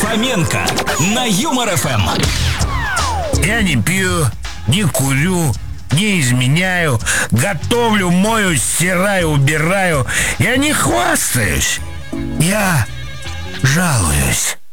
Фоменко на Юмор ФМ. Я не пью, не курю, не изменяю, готовлю, мою, стираю, убираю. Я не хвастаюсь, я жалуюсь.